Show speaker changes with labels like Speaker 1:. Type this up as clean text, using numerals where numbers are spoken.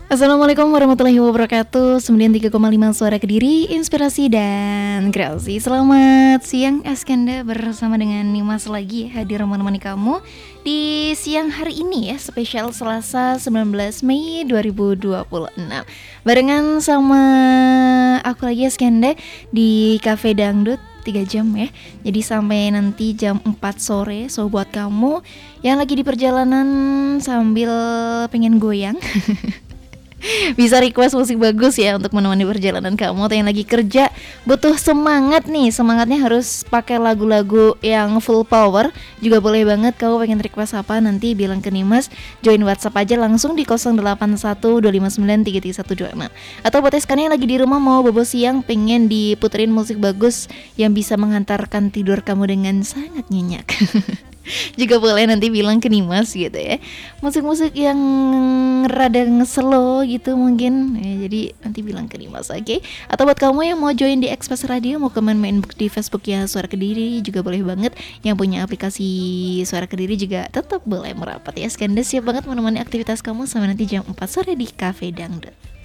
Speaker 1: Assalamualaikum warahmatullahi wabarakatuh. 93,5 Suara Kediri, inspirasi dan kreasi. Selamat siang Eskenda, bersama dengan Nimas lagi hadir menemani kamu di siang hari ini ya, spesial Selasa 19 Mei 2026. Barengan sama aku lagi Eskenda di Cafe Dangdut 3 jam ya. Jadi sampai nanti jam 4 sore. So buat kamu yang lagi di perjalanan sambil pengen goyang bisa request musik bagus ya untuk menemani perjalanan kamu. Atau yang lagi kerja butuh semangat nih, semangatnya harus pakai lagu-lagu yang full power juga boleh banget. Kamu pengen request apa, nanti bilang ke Nimas. Join WhatsApp aja langsung di 081259333126. Atau buat Eskana yang lagi di rumah mau bobo siang, pengen diputerin musik bagus yang bisa menghantarkan tidur kamu dengan sangat nyenyak juga boleh nanti bilang ke Nimas gitu ya. Musik-musik yang rada slow gitu mungkin ya, jadi nanti bilang ke Nimas, oke? Atau buat kamu yang mau join di Express Radio, mau komen main di Facebook ya Suara Kediri juga boleh banget. Yang punya aplikasi Suara Kediri juga tetap boleh merapat ya. Skanda siap banget menemani aktivitas kamu sampai nanti jam 4 sore di Cafe Dangdut.